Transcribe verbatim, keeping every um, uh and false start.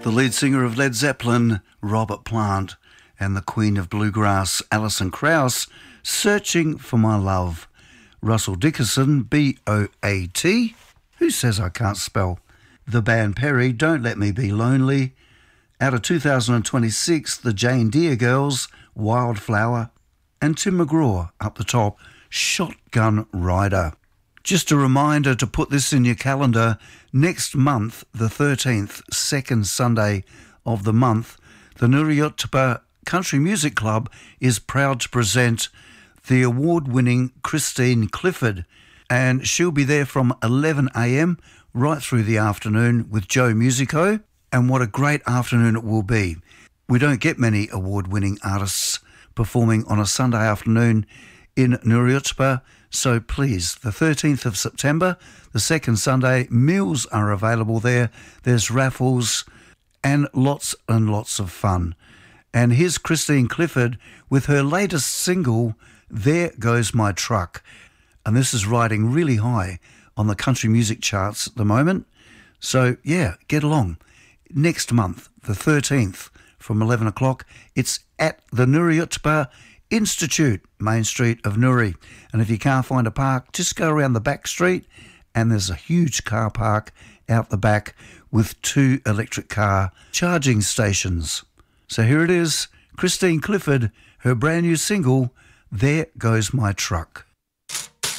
The lead singer of Led Zeppelin, Robert Plant, and the Queen of Bluegrass, Alison Krauss, Searching for My Love. Russell Dickerson, B O A T, who says I can't spell. The band Perry, Don't Let Me Be Lonely. Out of two thousand twenty-six, the Jane Deere Girls, Wildflower. And Tim McGraw, up the top, Shotgun Rider. Just a reminder to put this in your calendar. Next month, the thirteenth, second Sunday of the month, the Nuriootpa Country Music Club is proud to present the award-winning Christine Clifford, and she'll be there from eleven a m right through the afternoon with Joe Musico, and what a great afternoon it will be. We don't get many award-winning artists performing on a Sunday afternoon in Nuriootpa, so please, the thirteenth of September, the second Sunday, meals are available there. There's raffles and lots and lots of fun. And here's Christine Clifford with her latest single, There Goes My Truck. And this is riding really high on the country music charts at the moment. So, yeah, get along. Next month, the thirteenth, from eleven o'clock, it's at the Nuriootpa Institute, Main Street of Nuri. And if you can't find a park, just go around the back street and there's a huge car park out the back with two electric car charging stations. So here it is, Christine Clifford, her brand new single, There Goes My Truck.